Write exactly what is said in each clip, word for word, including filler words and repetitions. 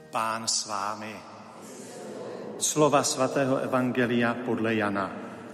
Pán s vámi. Slova svatého evangelia podle Jana.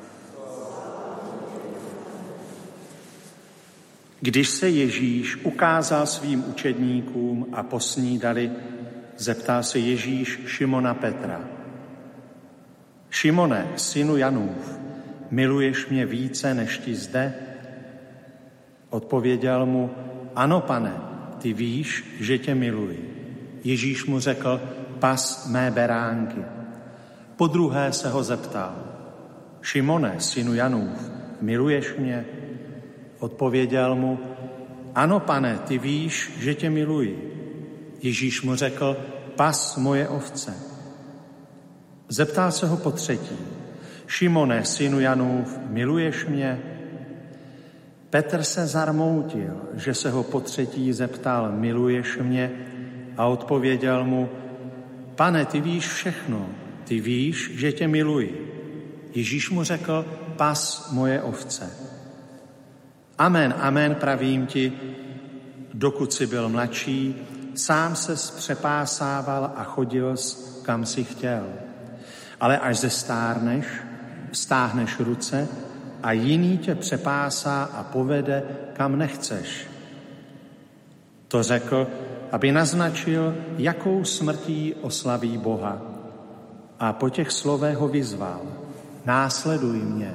Když se Ježíš ukázal svým učedníkům a posnídali, zeptal se Ježíš Šimona Petra. Šimone, synu Janův, miluješ mě více než ti zde? Odpověděl mu, ano, pane, ty víš, že tě miluji. Ježíš mu řekl, pas mé beránky. Podruhé se ho zeptal, Šimone, synu Janův, miluješ mě? Odpověděl mu, ano, pane, ty víš, že tě miluji. Ježíš mu řekl, pas moje ovce. Zeptal se ho potřetí, Šimone, synu Janův, miluješ mě? Petr se zarmoutil, že se ho potřetí zeptal, miluješ mě? A odpověděl mu, pane, ty víš všechno, ty víš, že tě miluji. Ježíš mu řekl, pas moje ovce. Amen, amen, pravím ti, dokud jsi byl mladší, sám ses přepásával a chodil jsi, kam si chtěl. Ale až zestárneš, stáhneš ruce a jiný tě přepásá a povede, kam nechceš. To řekl, aby naznačil, jakou smrtí oslaví Boha. A po těch slovech ho vyzval, následuj mě.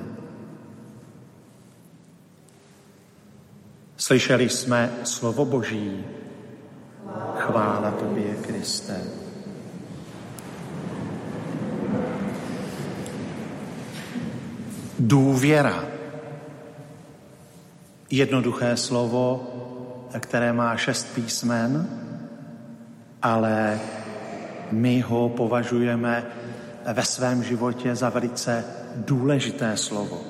Slyšeli jsme slovo Boží. Chvála tobě, Kriste. Důvěra. Jednoduché slovo, které má šest písmen, ale my ho považujeme ve svém životě za velice důležité slovo.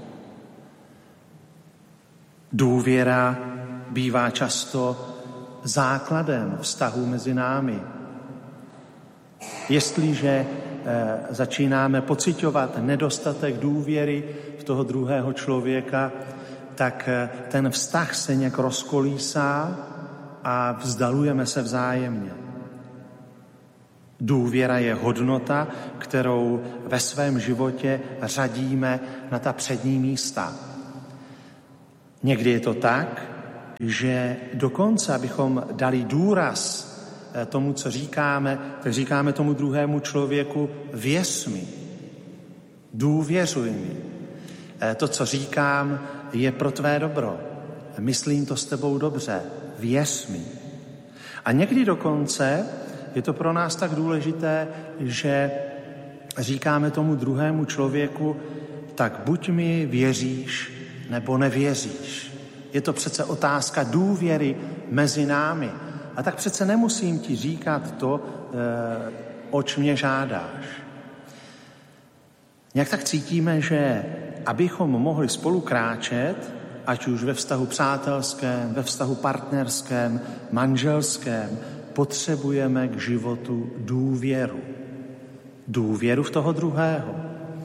Důvěra bývá často základem vztahu mezi námi. Jestliže e, začínáme pociťovat nedostatek důvěry v toho druhého člověka, tak e, ten vztah se nějak rozkolísá a vzdalujeme se vzájemně. Důvěra je hodnota, kterou ve svém životě řadíme na ta přední místa. Někdy je to tak, že dokonce, abychom dali důraz tomu, co říkáme, tak říkáme tomu druhému člověku, věř mi, důvěřuj mi. To, co říkám, je pro tvé dobro. Myslím to s tebou dobře, věř mi. A někdy dokonce je to pro nás tak důležité, že říkáme tomu druhému člověku, tak buď mi věříš, nebo nevěříš. Je to přece otázka důvěry mezi námi. A tak přece nemusím ti říkat to, oč mě žádáš. Nějak tak cítíme, že abychom mohli spolu kráčet, ať už ve vztahu přátelském, ve vztahu partnerském, manželském, potřebujeme k životu důvěru. Důvěru v toho druhého.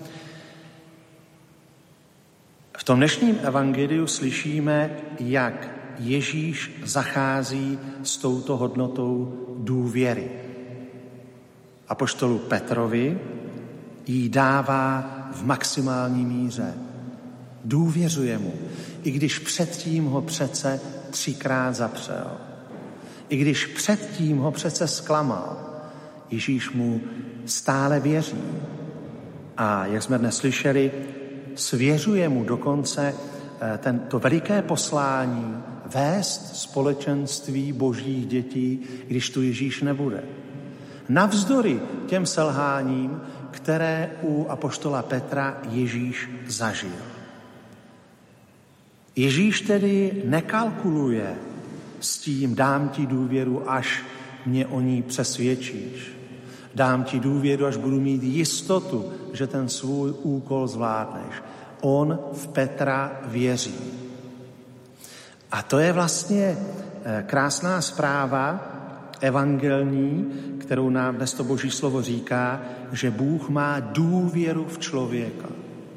V tom dnešním evangeliu slyšíme, jak Ježíš zachází s touto hodnotou důvěry. Apoštolu Petrovi jí dává v maximální míře. Důvěřuje mu, i když předtím ho přece třikrát zapřel. I když předtím ho přece zklamal, Ježíš mu stále věří. A jak jsme dnes slyšeli, svěřuje mu dokonce tento veliké poslání vést společenství božích dětí, když tu Ježíš nebude. Navzdory těm selháním, které u apoštola Petra Ježíš zažil. Ježíš tedy nekalkuluje s tím, dám ti důvěru, až mě o ní přesvědčíš. Dám ti důvěru, až budu mít jistotu, že ten svůj úkol zvládneš. On v Petra věří. A to je vlastně krásná zpráva evangelní, kterou nám dnes to Boží slovo říká, že Bůh má důvěru v člověka.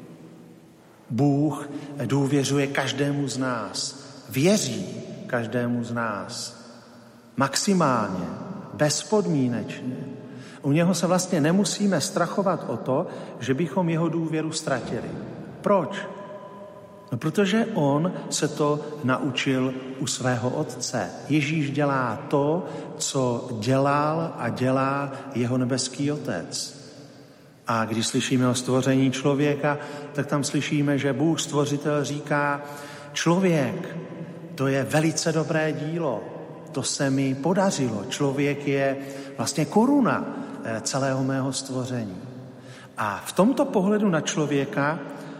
Bůh důvěřuje každému z nás. Věří každému z nás. Maximálně, bezpodmínečně. U něho se vlastně nemusíme strachovat o to, že bychom jeho důvěru ztratili. Proč? No, protože on se to naučil u svého otce. Ježíš dělá to, co dělal a dělá jeho nebeský otec. A když slyšíme o stvoření člověka, tak tam slyšíme, že Bůh stvořitel říká, člověk, to je velice dobré dílo, to se mi podařilo. Člověk je vlastně koruna celého mého stvoření. A v tomto pohledu na člověka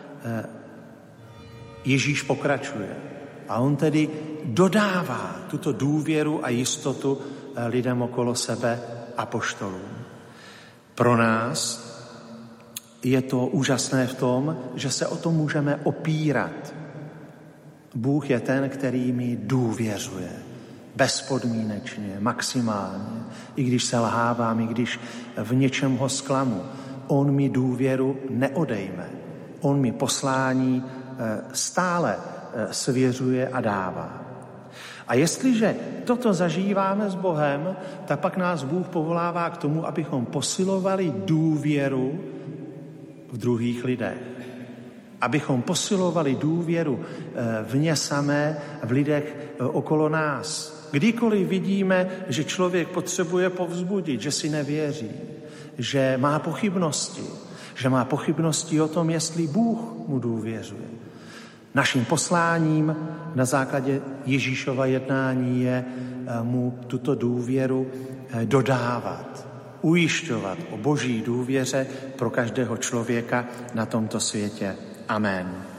Ježíš pokračuje. A on tedy dodává tuto důvěru a jistotu lidem okolo sebe, apoštolům. Pro nás je to úžasné v tom, že se o to můžeme opírat. Bůh je ten, který mi důvěřuje. Bezpodmínečně, maximálně. I když se lhávám, i když v něčem ho zklamu. On mi důvěru neodejme. On mi poslání stále svěřuje a dává. A jestliže toto zažíváme s Bohem, tak pak nás Bůh povolává k tomu, abychom posilovali důvěru v druhých lidech. Abychom posilovali důvěru v ně samé, v lidech okolo nás. Kdykoliv vidíme, že člověk potřebuje povzbudit, že si nevěří, že má pochybnosti, že má pochybnosti o tom, jestli Bůh mu důvěřuje. Naším posláním na základě Ježíšova jednání je mu tuto důvěru dodávat, ujišťovat o boží důvěře pro každého člověka na tomto světě. Amen.